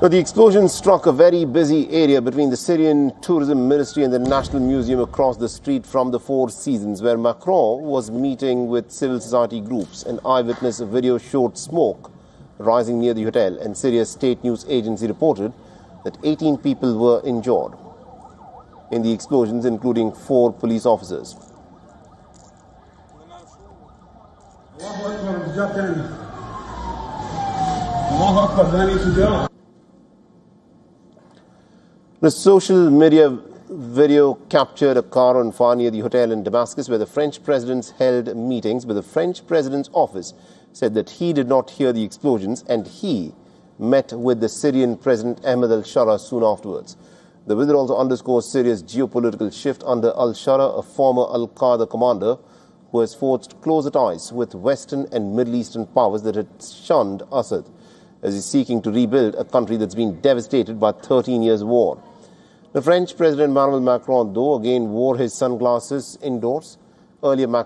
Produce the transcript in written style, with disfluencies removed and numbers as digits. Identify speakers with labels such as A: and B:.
A: The explosion struck a very busy area between the Syrian Tourism Ministry and the National Museum across the street from the Four Seasons, where Macron was meeting with civil society groups. An eyewitness video showed smoke rising near the hotel, and Syria's state news agency reported that 18 people were injured in the explosions, including 4 police officers. The social media video captured a car on fire near the hotel in Damascus, where the French president held meetings, but the French president's office said that he did not hear the explosions and he met with the Syrian President Ahmed al-Shara soon afterwards. The visit also underscores Syria's geopolitical shift under al-Shara, a former al-Qaeda commander who has forged closer ties with Western and Middle Eastern powers that had shunned Assad, as he's seeking to rebuild a country that's been devastated by 13 years' war. The French President Emmanuel Macron, though, again wore his sunglasses indoors. Earlier, Macron